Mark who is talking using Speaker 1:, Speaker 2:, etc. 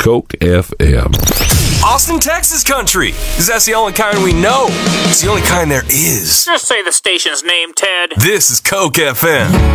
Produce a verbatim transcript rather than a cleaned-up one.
Speaker 1: Coke F M.
Speaker 2: Austin, Texas country, because that's the only kind we know. It's the only kind there is.
Speaker 3: Just say the station's name, Ted.
Speaker 2: This is Coke F M.